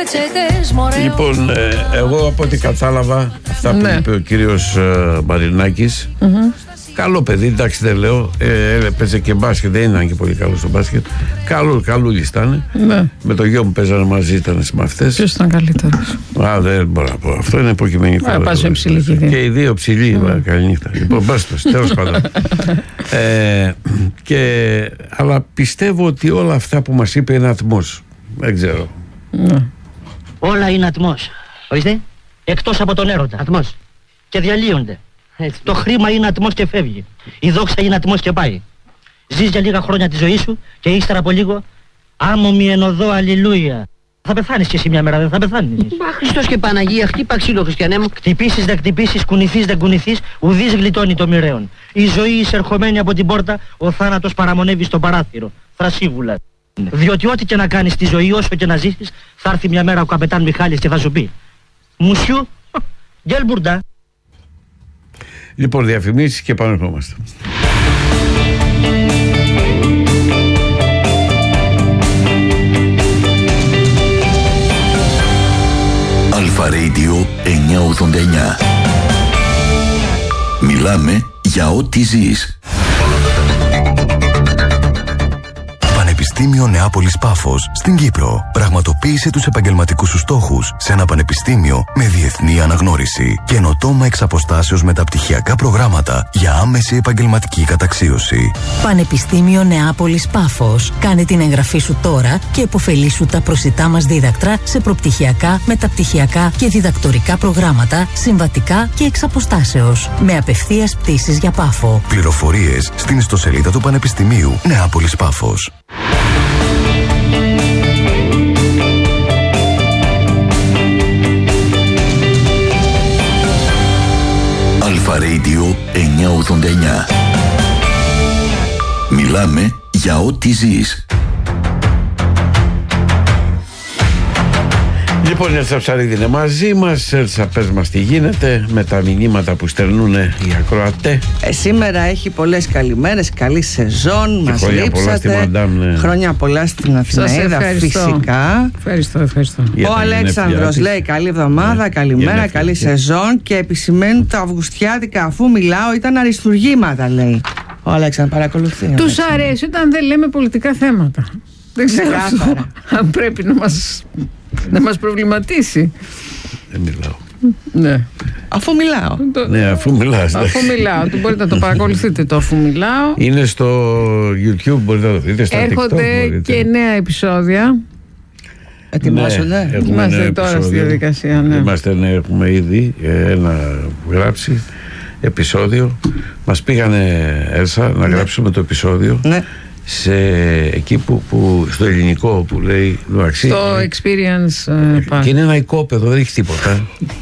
Λοιπόν, εγώ από ό,τι κατάλαβα αυτά που είπε ο κύριος Μαρινάκης, καλό παιδί, εντάξει δεν λέω, παίζε και μπάσκετ, δεν ήταν και πολύ καλό στο μπάσκετ. Καλούλης ήταν. Με το γιο μου παίζανε μαζί, ήταν συμμαθητές. Ποιος ήταν καλύτερος? Δεν μπορώ να πω. Αυτό είναι υποκειμενικό. Και οι δύο ψηλοί. Καληνύχτα. Λοιπόν, μπάστος, τέλος πάντων. Αλλά πιστεύω ότι όλα αυτά που μας είπε είναι ατμός. Δεν ξέρω. Όλα είναι ατμός. Ορίστε. Εκτός από τον έρωτα. Ατμός. Και διαλύονται. Έτσι. Το χρήμα είναι ατμός και φεύγει. Η δόξα είναι ατμός και πάει. Ζεις για λίγα χρόνια τη ζωή σου και ύστερα από λίγο άμμομη εν οδό αλληλούια. Θα πεθάνεις κι εσύ μια μέρα, δεν θα πεθάνεις? Μα Χριστός και Παναγία, χτύπα ξύλο, χριστιανέ μου. Χτυπήσεις δεν χτυπήσεις, κουνηθείς δεν κουνηθείς, ουδής γλιτώνει το μοιραίον. Η ζωή εισερχομένη από την πόρτα, ο θάνατος παραμονεύει στο παράθυρο. Θρασίβουλα. Διότι ό,τι και να κάνεις στη ζωή, όσο και να ζήσεις, θα έρθει μια μέρα ο καπετάν Μιχάλης και θα σου πει: Μουσιού, γκέλ μπουρντά. Λοιπόν, διαφημίσεις και πάνω ερχόμαστε. Αλφα Radio 989. Μιλάμε για ό,τι ζεις. Πανεπιστήμιο Νεάπολης Πάφος στην Κύπρο. Πραγματοποίησε τους επαγγελματικούς σου στόχους σε ένα πανεπιστήμιο με διεθνή αναγνώριση. Καινοτόμα εξ αποστάσεως μεταπτυχιακά προγράμματα για άμεση επαγγελματική καταξίωση. Πανεπιστήμιο Νεάπολης Πάφος. Κάνε την εγγραφή σου τώρα και επωφελήσου τα προσιτά μας δίδακτρα σε προπτυχιακά, μεταπτυχιακά και διδακτορικά προγράμματα, συμβατικά και εξ αποστάσεως. Με απευθείας πτήσεις για Πάφο. Πληροφορίες στην ιστοσελίδα του Πανεπιστημίου Νεάπολης Πάφος. Αλφα Radio 989. Μιλάμε για ό,τι ζεις. Λοιπόν, η Έλσα Ψαρίδη είναι μαζί μας. Έλσα, πες μας τι γίνεται με τα μηνύματα που στερνούν οι ακροατές. Σήμερα έχει πολλές καλημέρες, καλή σεζόν, μας λείψατε. Χρόνια πολλά στην Αθηναίδα, φυσικά. Ευχαριστώ. Ο Αλέξανδρος λέει καλή εβδομάδα, καλημέρα, καλή σεζόν και επισημαίνουν τα αυγουστιάτικα αφού μιλάω ήταν αριστουργήματα, λέει. Ο Αλέξανδρος παρακολουθεί. Τους αρέσει όταν δεν λέμε πολιτικά θέματα. Δεν ξέρω αν πρέπει να μας προβληματίσει. Δεν μιλάω. Ναι. Αφού μιλάω. Ναι, αφού μιλάς. Αφού μιλάω. Μπορείτε να το παρακολουθείτε το αφού μιλάω. Είναι στο YouTube, μπορείτε να το δείτε. Έρχονται και νέα επεισόδια. Ετοιμάζονται. Είμαστε τώρα στη διαδικασία. Έχουμε ήδη ένα γράψει επεισόδιο. Μας πήγανε, Έλσα, να γράψουμε το επεισόδιο. Ναι. Εκεί που στο ελληνικό που λέει στο Experience Park. Και είναι ένα οικόπεδο, δεν έχει τίποτα.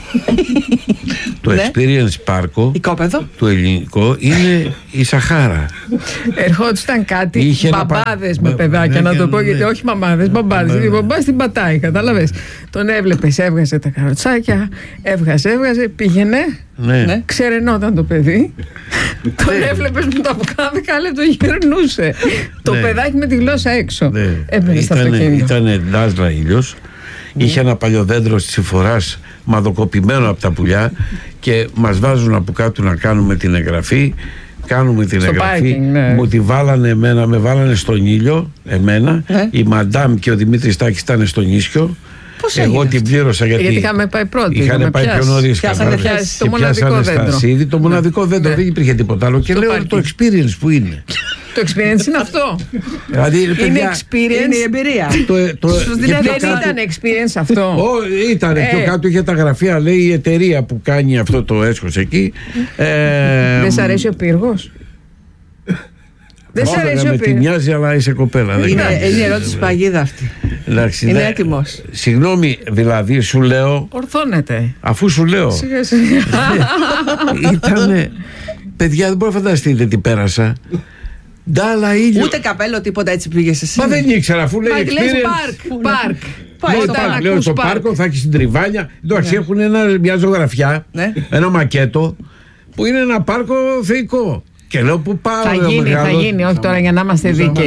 Το Experience Park το ελληνικό είναι η Σαχάρα. Ερχόντουσαν κάτι μπαμπάδες με παιδάκια, να το πω, γιατί όχι μαμάδες, μπαμπάδες. Η μπαμπά την πατάει, κατάλαβες. Τον έβλεπες, έβγαζε τα καροτσάκια, έβγαζε, πήγαινε. Ναι. Ξερενόταν το παιδί. Τον έβλεπες με το αυγά 10 λεπτό γυρνούσε. Το παιδάκι με τη γλώσσα έξω. Έμπαινε στα αυτοκίνητα. Ήταν ντάζλα ήλιος. Είχε ένα παλιοδέντρο της Συφοράς μαδοκοπημένο από τα πουλιά και μας βάζουν από κάτω να κάνουμε την εγγραφή. Κάνουμε την εγγραφή. Μου τη βάλανε εμένα, με βάλανε στον ήλιο. Εμένα, η Μαντάμ και ο Δημήτρης Τάκης ήταν στον ίσιο. Εγώ την πλήρωσα γιατί είχαμε πάει πρώτοι. Είχαν πάει πιο νωρίς. Πιάσανε το μοναδικό δέντρο. Το μοναδικό δέντρο, δεν υπήρχε τίποτα άλλο. Και λέω το experience που είναι. Το experience είναι αυτό. Δηλαδή, είναι experience. Είναι η εμπειρία. Δηλαδή δεν ήταν experience αυτό. Ήταν. Πιο κάτω είχε τα γραφεία, λέει η εταιρεία που κάνει αυτό το έσχος εκεί. Δεν σ' αρέσει ο πύργος? Δεν σ' αρέσει ο πύργος? Με τη μοιάζει, αλλά είσαι κοπέλα. Είναι η ερώτηση παγίδα αυτή. Είναι έτοιμος. Συγγνώμη, δηλαδή σου λέω. Ορθώνεται. Αφού σου λέω. Ήτανε. Παιδιά, δεν μπορώ να φανταστείτε τι πέρασα. Ντάλα ήλιο. Ούτε καπέλο, τίποτα, έτσι πήγες εσύ. Μα δεν ήξερα, αφού λέει πάρκ. Λέω στο πάρκο θα έχει συντριβάνια. Εντάξει, έχουν μια ζωγραφιά, ένα μακέτο που είναι ένα πάρκο θεϊκό. Και λέω που πάω. Θα γίνει, όχι τώρα για να είμαστε δίκαιοι.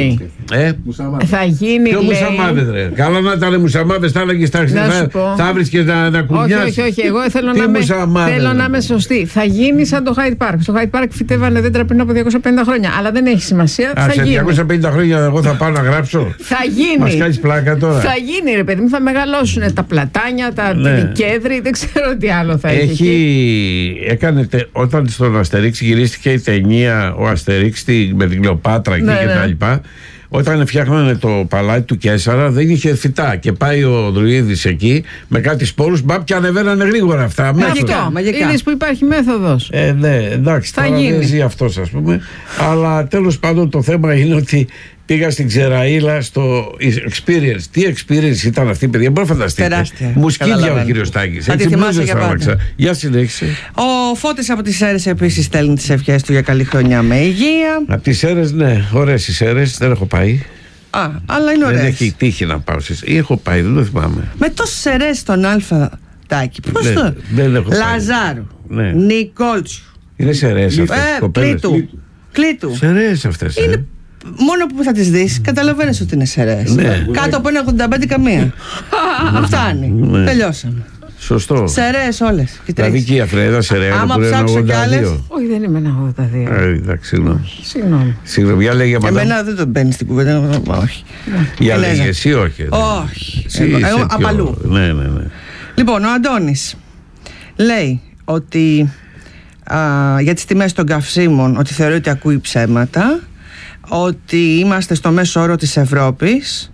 Θα γίνει. Ποιο μουσαμάδες, ρε. Καλά να ήταν μουσαμάδες, θα έλεγε στα θα βρίσκες να κουνιάσεις. Όχι. Εγώ θέλω να είμαι σωστή. Θα γίνει σαν το Hyde Park. Στο Hyde Park φυτεύανε δέντρα πριν από 250 χρόνια. Αλλά δεν έχει σημασία. Σε 250 χρόνια εγώ θα πάω να γράψω. Θα γίνει. Μας κάνεις πλάκα τώρα. Θα γίνει, ρε παιδί μου, θα μεγαλώσουν τα πλατάνια, τα κέδρη, δεν ξέρω τι άλλο θα έχει. Όταν στον Αστερίξ γυρίστηκε η ταινία ο Αστερίξ με την Κλεοπάτρα και τα λοιπά. Όταν φτιάχνανε το παλάτι του Καίσαρα δεν είχε φυτά και πάει ο Δρουίδης εκεί με κάτι σπόρους, μπαπ, και ανεβαίνανε γρήγορα αυτά. Μαγικά. Είδες που υπάρχει μέθοδος. Ναι, εντάξει, θα τώρα γίνει. δεν ζει αυτός, ας πούμε. Αλλά τέλος πάντων το θέμα είναι ότι πήγα στην Ξεραΐλα στο experience. Τι experience ήταν αυτή, παιδιά, μπορεί να φανταστείτε. Τεράστια. Μουσκίδια ο κύριος Τάκης. Έτσι μπλούζες άλλαξα. Για συνέχισε. Ο Φώτης από τις Σέρρες επίσης στέλνει τις ευχές του για καλή χρονιά με υγεία. Από τις Σέρρες, ναι, ωραίες οι Σέρρες, δεν έχω πάει. Αλλά είναι ωραίες. Δεν έχει τύχει να πάω ή έχω πάει, δεν το θυμάμαι. Με τόσες Σέρρες στον Αλφα Τάκη. Πώς το. Λαζάρου. Ναι. Νικόλτσου. Είναι Σέρρες αυτές. Κλήτου. Σέρρες αυτές. Είναι. Μόνο που θα τις δεις, καταλαβαίνεις ότι είναι Σέρρες. Ναι. Κάτω από ένα 85 καμία. Φτάνει. Ναι. Τελειώσαμε. Σωστό. Σεραίες όλες. Δηλαδή και η Αφρέδα Σεραία άμα είναι ψάξω κι άλλες. Όχι, δεν είμαι ένα 82. Εντάξει, συγγνώμη. Για λέγε εμένα δεν τον μπαίνει στην κουβέντα. Όχι. Για λέγε εσύ, όχι. Όχι. Εγώ απαλού. Ναι. Λοιπόν, ο Αντώνης λέει ότι για τις τιμές των καυσίμων ότι θεωρεί ότι ακούει ψέματα, ότι είμαστε στο μέσο όρο της Ευρώπης,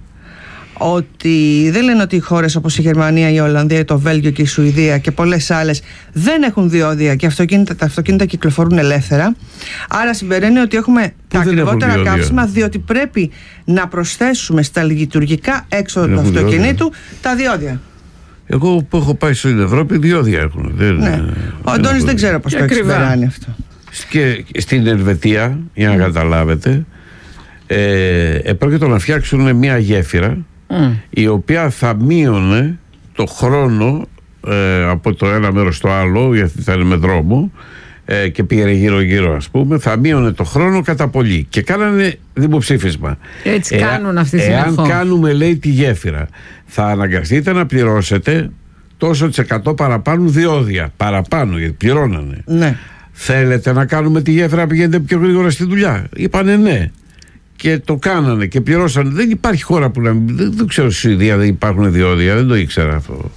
ότι δεν λένε ότι οι χώρες όπως η Γερμανία, η Ολλανδία, το Βέλγιο και η Σουηδία και πολλές άλλες δεν έχουν διόδια και τα αυτοκίνητα κυκλοφορούν ελεύθερα. Άρα συμπεραίνει ότι έχουμε τα ακριβότερα καύσιμα, διότι πρέπει να προσθέσουμε στα λειτουργικά έξοδα του αυτοκινήτου τα διόδια. Εγώ που έχω πάει στην Ευρώπη, διόδια έχουν. Ναι. Ο Αντώνης δεν ξέρω πώς το έχει συμπεράνει αυτό. Και στην Ελβετία, για να καταλάβετε, πρόκειται να φτιάξουν μια γέφυρα η οποία θα μείωνε το χρόνο από το ένα μέρος στο άλλο, γιατί θα είναι με δρόμο και πήγαινε γύρω-γύρω, ας πούμε, θα μείωνε το χρόνο κατά πολύ. Και κάνανε δημοψήφισμα. Έτσι κάνουν αυτή τη στιγμή. Εάν κάνουμε, λέει, τη γέφυρα, θα αναγκαστείτε να πληρώσετε τόσο τις 100 παραπάνω διόδια. Παραπάνω, γιατί πληρώνανε. Ναι. Θέλετε να κάνουμε τη γέφυρα να πηγαίνετε πιο γρήγορα στη δουλειά? Είπανε ναι. Και το κάνανε και πληρώσανε. Δεν υπάρχει χώρα που να μην. Δεν ξέρω, στη Σουηδία δεν υπάρχουν διόδια. Δεν το ήξερα αυτό.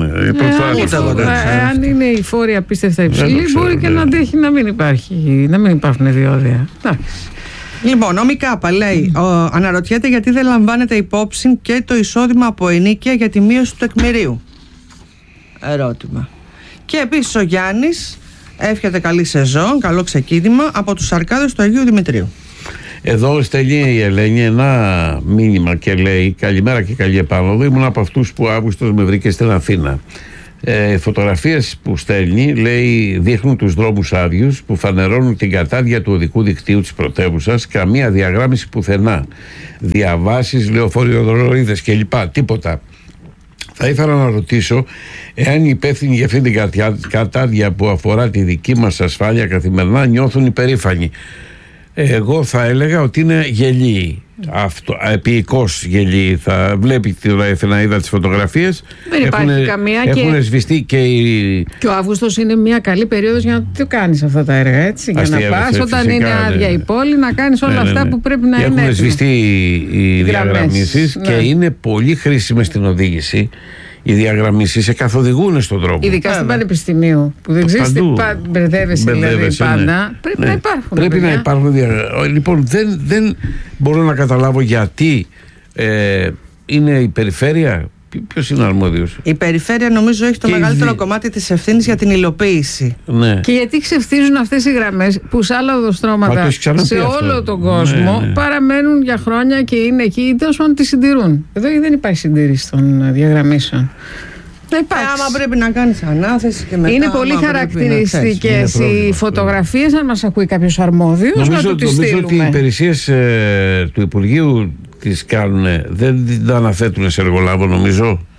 Αν είναι η φόρη απίστευτα υψηλή, μπορεί και να αντέχει να μην υπάρχουν διόδια. Λοιπόν, ο Μικάπα λέει, αναρωτιέται γιατί δεν λαμβάνεται υπόψη και το εισόδημα από ενοίκια για τη μείωση του τεκμηρίου. Ερώτημα. Και επίσης ο Γιάννης εύχεται καλή σεζόν, καλό ξεκίνημα από τους Αρκάδες του Αγίου Δημητρίου. Εδώ στέλνει η Ελένη ένα μήνυμα και λέει: καλημέρα και καλή επάνωδο. Ήμουν από αυτούς που Αύγουστος με βρήκε στην Αθήνα. Φωτογραφίες που στέλνει, λέει, δείχνουν τους δρόμους άδειους που φανερώνουν την κατάδια του οδικού δικτύου της πρωτεύουσας, καμία διαγράμμιση πουθενά, διαβάσεις, λεωφορειοδρομίδες κλπ. Τίποτα. Θα ήθελα να ρωτήσω εάν οι υπεύθυνοι για αυτή την κατάδια που αφορά τη δική μας ασφάλεια καθημερινά νιώθουν υπερήφανοι. Εγώ θα έλεγα ότι είναι γελοί. Επίοικος γελοί. Θα βλέπει την Αθηναίδα τις φωτογραφίες. Δεν υπάρχει καμία. Έχουν σβηστεί και ο Αύγουστος είναι μια καλή περίοδος για να το κάνεις αυτά τα έργα, έτσι. Για να πας όταν είναι άδεια η πόλη να κάνεις όλα αυτά που πρέπει να είναι. Έχουν σβηστεί οι διαγραμμίσεις και είναι πολύ χρήσιμες στην οδήγηση. Οι διαγραμμίσεις σε καθοδηγούν στον δρόμο. Ειδικά στην Πανεπιστημίου, που δεν ξέρεις τι μπερδεύεσαι δηλαδή πάντα. Πρέπει να υπάρχουν. Πρέπει να υπάρχουν. Λοιπόν, δεν μπορώ να καταλάβω γιατί είναι η περιφέρεια. Ποιος είναι αρμόδιος? Η περιφέρεια νομίζω έχει το μεγαλύτερο κομμάτι της ευθύνης για την υλοποίηση. Ναι. Και γιατί ξεφτίζουν αυτές οι γραμμές που σε άλλα οδοστρώματα σε όλο τον κόσμο παραμένουν για χρόνια και είναι εκεί ή τέλος πάντων τη συντηρούν. Εδώ δεν υπάρχει συντήρηση των διαγραμμίσεων. Άμα πρέπει να κάνεις ανάθεση και μετά. Είναι πολύ χαρακτηριστικές οι φωτογραφίες. Αν μας ακούει κάποιος αρμόδιος, να του τις στείλουμε. Νομίζω ότι οι υπηρεσίες του Υπουργείου τις κάνουν, δεν τα αναθέτουν σε εργολάβο, νομίζω.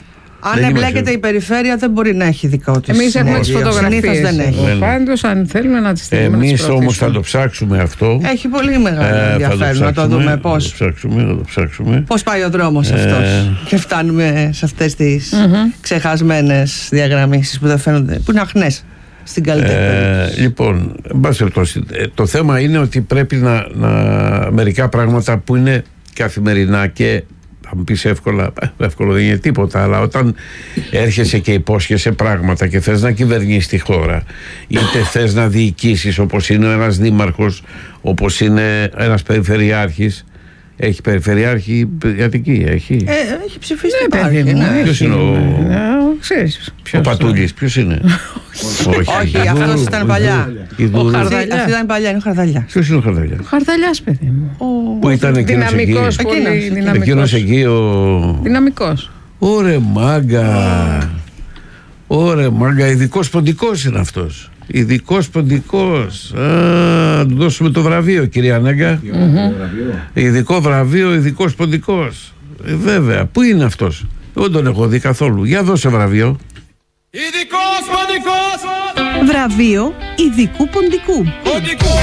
Αν εμπλέκεται η περιφέρεια, δεν μπορεί να έχει δικό της. Εμείς έχουμε τις φωτογραφίες. Δεν έχει. Πάντως, αν θέλουμε να τις στείλουμε. Εμείς όμως θα το ψάξουμε αυτό. Έχει πολύ μεγάλο ενδιαφέρον να το δούμε πώς. Θα το ψάξουμε. Πώς πάει ο δρόμος αυτός. Και φτάνουμε σε αυτές τις ξεχασμένες διαγραμμίσεις που δεν φαίνονται, που είναι αχνές. Στην καλύτερη. Λοιπόν, το θέμα είναι ότι πρέπει να μερικά πράγματα που είναι καθημερινά και θα μου πεις εύκολο δεν είναι τίποτα, αλλά όταν έρχεσαι και υπόσχεσαι πράγματα και θες να κυβερνήσεις τη χώρα, είτε θες να διοικήσεις, όπως είναι ένας δήμαρχος, όπως είναι ένας περιφερειάρχης. Έχει περιφερειάρχη Αττική, έχει. Έχει ψηφίσει την υπάρχει. Ποιος είναι ο Πατούλης, ποιος είναι? Όχι, αυτός ήταν παλιά. Αυτή ήταν παλιά, είναι ο Χαρδαλιάς. Ποιος είναι ο Χαρδαλιάς? Ο Χαρδαλιάς, παιδί μου. Που ήταν εκείνος εκεί. Εκείνος εκεί ο... Δυναμικός. Ωρε μάγκα, ειδικός ποντικός είναι αυτός. Ειδικός ποντικός. Να του δώσουμε το βραβείο, κυρία Νέγκα. Ειδικό βραβείο, ειδικός ποντικός. Βέβαια, πού είναι αυτός? Δεν τον έχω δει καθόλου. Για δώσε βραβείο. Ειδικός ποντικός. Βραβείο ειδικού ποντικού.